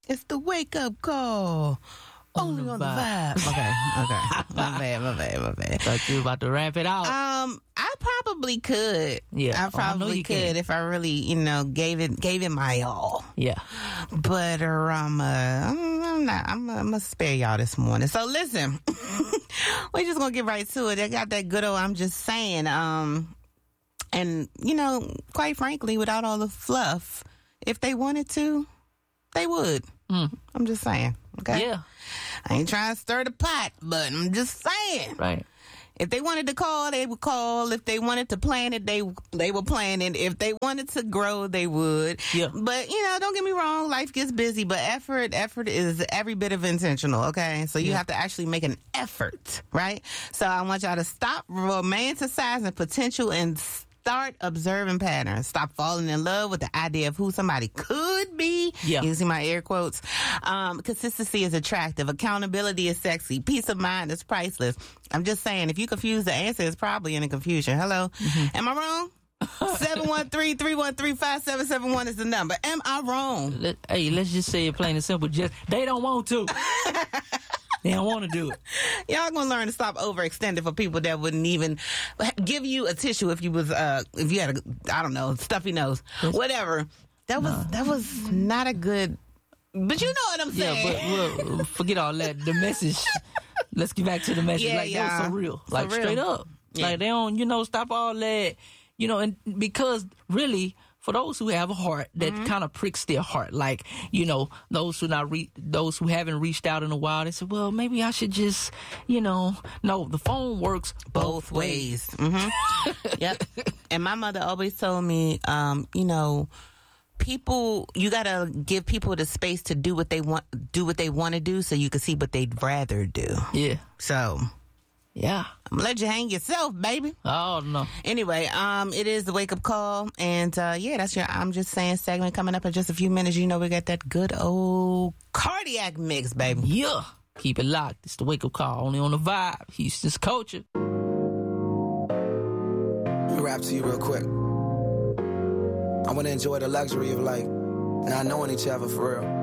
It's the wake up call. Only on the vibe. Okay. My bad. Thought you were about to wrap it out. I probably could. Yeah. I probably could if I really, gave it my all. Yeah. But I'm not. I'm gonna spare y'all this morning. So listen, we're just gonna get right to it. I got that good old I'm just saying. And quite frankly, without all the fluff, if they wanted to, they would. I'm just saying. Okay. Yeah. I ain't trying to stir the pot, but I'm just saying. Right. If they wanted to call, they would call. If they wanted to plan it, they would plan it. If they wanted to grow, they would. Yeah. But, don't get me wrong. Life gets busy, but effort is every bit of intentional, okay? So you have to actually make an effort, right? So I want y'all to stop romanticizing potential and start observing patterns. Stop falling in love with the idea of who somebody could be. Yeah. You can see my air quotes. Consistency is attractive. Accountability is sexy. Peace of mind is priceless. I'm just saying, if you confuse, the answer is probably in the confusion. Hello? Am I wrong? 713-313-5771 is the number. Am I wrong? Let's just say it plain and simple. Just they don't want to. They don't want to do it. Y'all gonna learn to stop overextending for people that wouldn't even give you a tissue if you had a stuffy nose, whatever. That was not a good. But you know what I'm saying. Yeah, but we'll forget all that. The message. Let's get back to the message. That was so real. Like real. Straight up. Yeah. Like they don't, stop all that. And because really, for those who have a heart that kind of pricks their heart, like those who haven't reached out in a while, they say, well, maybe I should just, no, the phone works both ways. Yep. And my mother always told me, people, you gotta give people the space to do what they want to do, so you can see what they'd rather do. Yeah. So. Yeah. I'm gonna let you hang yourself, baby. Oh, no. Anyway, it is the wake up call. And, that's your I'm Just Saying segment coming up in just a few minutes. We got that good old cardiac mix, baby. Yeah. Keep it locked. It's the wake up call. Only on the vibe. Houston's culture. Let me rap to you real quick. I want to enjoy the luxury of, not knowing each other for real.